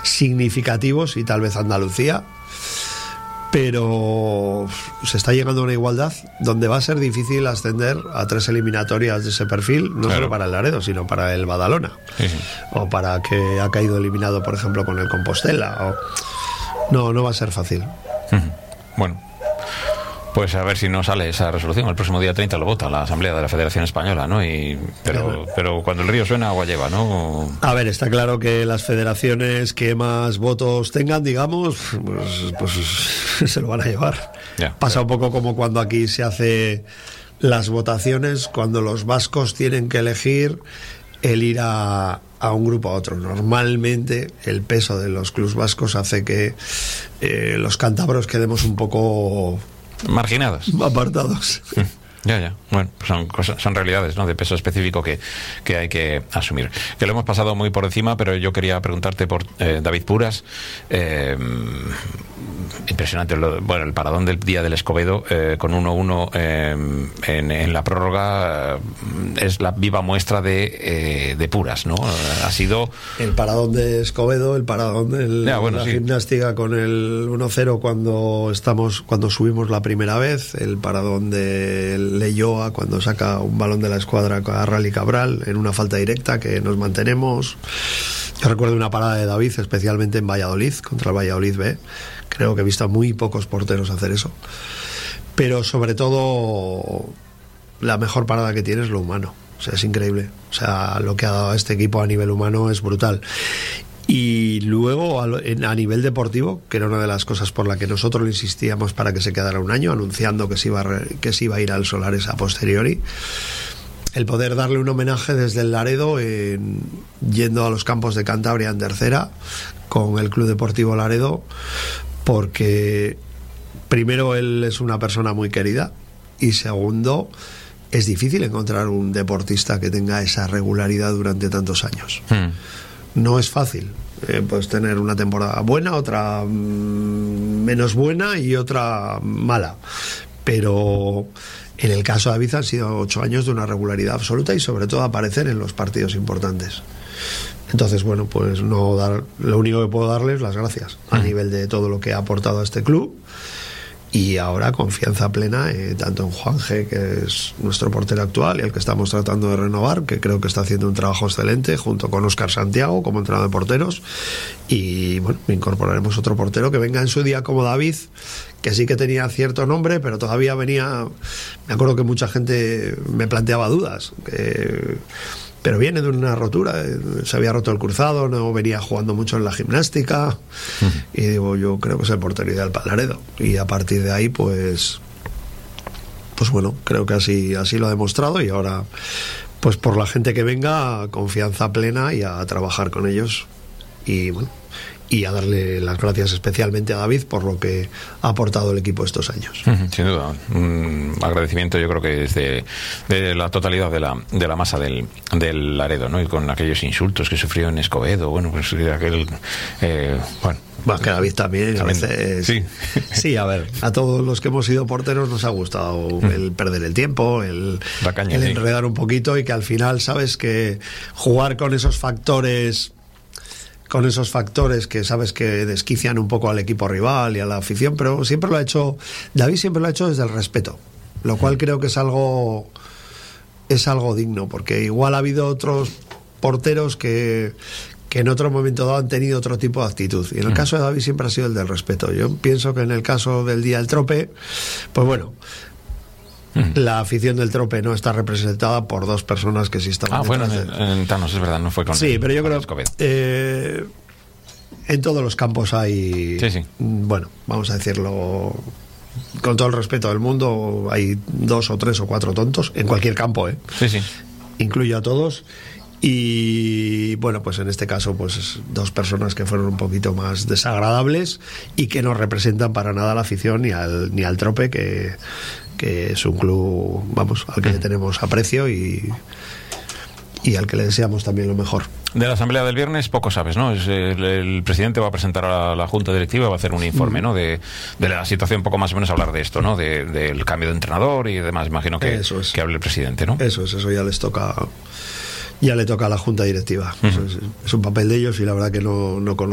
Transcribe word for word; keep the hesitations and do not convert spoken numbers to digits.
significativos, y tal vez Andalucía, pero se está llegando a una igualdad donde va a ser difícil ascender a tres eliminatorias de ese perfil, no claro. solo para el Laredo, sino para el Badalona, sí, sí. o para que ha caído eliminado, por ejemplo, con el Compostela. O... No, no va a ser fácil. Uh-huh. Bueno, pues a ver si no sale esa resolución. El próximo día treinta lo vota la Asamblea de la Federación Española, ¿no? Y, pero, pero cuando el río suena, agua lleva, ¿no? A ver, está claro que las federaciones que más votos tengan, digamos, pues, pues se lo van a llevar. Ya, Pasa claro. un poco como cuando aquí se hace las votaciones, cuando los vascos tienen que elegir el ir a, a un grupo a otro. Normalmente el peso de los clubs vascos hace que eh, los cántabros quedemos un poco... marginados, apartados. Ya, ya. Bueno, pues son cosas, son realidades, ¿no? De peso específico que, que hay que asumir. Que lo hemos pasado muy por encima, pero yo quería preguntarte por eh, David Puras. Eh, impresionante, lo, bueno, el paradón del día del Escobedo eh, con uno uno eh, en, en la prórroga eh, es la viva muestra de, eh, de Puras, ¿no? Ha sido el paradón de Escobedo, el paradón de ya, bueno, la sí. gimnástica con el uno cero cuando estamos cuando subimos la primera vez, el paradón de Leyoa cuando saca un balón de la escuadra a Rally Cabral en una falta directa que nos mantenemos. Yo recuerdo una parada de David, especialmente en Valladolid, contra el Valladolid B. Creo que he visto a muy pocos porteros hacer eso. Pero sobre todo, la mejor parada que tiene es lo humano. O sea, es increíble. O sea, lo que ha dado a este equipo a nivel humano es brutal. Y luego, a nivel deportivo, que era una de las cosas por la que nosotros le insistíamos para que se quedara un año, anunciando que se iba a, re, que se iba a ir al Solares a posteriori, el poder darle un homenaje desde el Laredo, en, yendo a los campos de Cantabria en tercera, con el Club Deportivo Laredo, porque primero él es una persona muy querida, y segundo, es difícil encontrar un deportista que tenga esa regularidad durante tantos años. Hmm. No es fácil, eh, pues tener una temporada buena, otra mmm, menos buena y otra mala, pero en el caso de David han sido ocho años de una regularidad absoluta y sobre todo aparecer en los partidos importantes. Entonces, bueno, pues no dar, lo único que puedo darles las gracias a nivel de todo lo que ha aportado a este club. Y ahora confianza plena eh, tanto en Juanje, que es nuestro portero actual y el que estamos tratando de renovar, que creo que está haciendo un trabajo excelente, junto con Óscar Santiago como entrenador de porteros. Y bueno, incorporaremos otro portero que venga en su día como David, que sí que tenía cierto nombre, pero todavía venía... Me acuerdo que mucha gente me planteaba dudas, que... pero viene de una rotura, se había roto el cruzado, no venía jugando mucho en la gimnástica, uh-huh. y digo, yo creo que es el portero ideal para Laredo, y a partir de ahí pues pues bueno, creo que así, así lo ha demostrado, y ahora pues por la gente que venga, confianza plena y a trabajar con ellos, y bueno, y a darle las gracias especialmente a David por lo que ha aportado el equipo estos años. Uh-huh, sin duda, un agradecimiento yo creo que es de, de la totalidad de la, de la masa del, del Laredo, ¿no? Y con aquellos insultos que sufrió en Escobedo, bueno, pues aquel eh, bueno. Más que David también, también. A veces, sí. Sí, a ver, a todos los que hemos sido porteros nos ha gustado mm. el perder el tiempo, el, caña, el sí. enredar un poquito, y que al final sabes que jugar con esos factores con esos factores que sabes que desquician un poco al equipo rival y a la afición, pero siempre lo ha hecho, David siempre lo ha hecho desde el respeto, lo cual creo que es algo es algo digno, porque igual ha habido otros porteros que, que en otro momento dado han tenido otro tipo de actitud, y en el uh-huh. caso de David siempre ha sido el del respeto. Yo pienso que en el caso del día del Trope, pues bueno, la afición del Trope no está representada por dos personas que sí estaban. Ah, bueno, en, en Thanos, es verdad, no fue con. Sí, el, pero yo creo que eh, en todos los campos hay. Sí, sí. Bueno, vamos a decirlo con todo el respeto del mundo, hay dos o tres o cuatro tontos en cualquier campo, ¿eh? Sí, sí. Incluyo a todos. Y bueno, pues en este caso, pues dos personas que fueron un poquito más desagradables y que no representan para nada a la afición ni al, ni al Trope, que, que es un club, vamos, al que le tenemos aprecio y, y al que le deseamos también lo mejor. De la asamblea del viernes poco sabes, ¿no? Es, el, el presidente va a presentar a la junta directiva, va a hacer un informe, ¿no? De, de la situación, poco más o menos hablar de esto, ¿no? De, del cambio de entrenador y demás. Imagino que, eso es. que hable el presidente, ¿no? Eso es, eso ya les toca... Ya le toca a la junta directiva. Uh-huh. Es, es un papel de ellos y la verdad que no, no conozco